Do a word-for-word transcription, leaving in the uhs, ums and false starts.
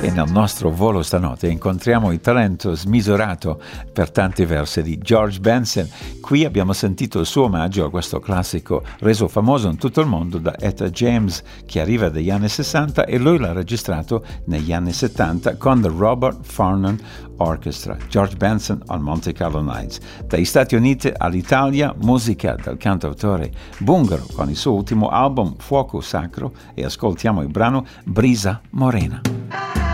E nel nostro volo stanotte incontriamo il talento smisurato per tanti versi di George Benson. Qui abbiamo sentito il suo omaggio a questo classico reso famoso in tutto il mondo da Etta James, che arriva dagli anni sessanta e lui l'ha registrato negli anni settanta con The Robert Farnon Orchestra. George Benson on Monte Carlo Nights. Dagli Stati Uniti all'Italia, musica del cantautore bulgaro con il suo ultimo album Fuoco Sacro, e ascoltiamo il brano Brisa Morena.